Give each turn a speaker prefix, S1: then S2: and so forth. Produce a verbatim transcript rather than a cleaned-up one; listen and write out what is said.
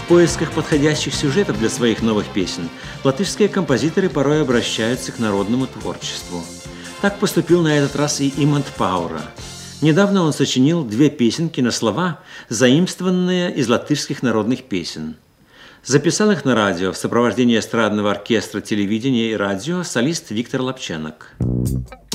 S1: поисках подходящих сюжетов для своих новых песен латышские композиторы порой обращаются к народному творчеству. Так поступил на этот раз и Имант Паура. Недавно он сочинил две песенки на слова, заимствованные из латышских народных песен. Записал их на радио в сопровождении эстрадного оркестра телевидения и радио солист Виктор Лапченок.